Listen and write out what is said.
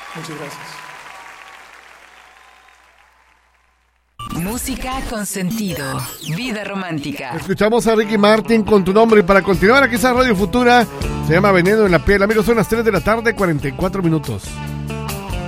Muchas gracias. Música con sentido. Vida romántica. Escuchamos a Ricky Martin con Tu Nombre. Y para continuar aquí esa Radio Futura, se llama Veneno en la Piel. Amigos, son las 3 de la tarde, 44 minutos.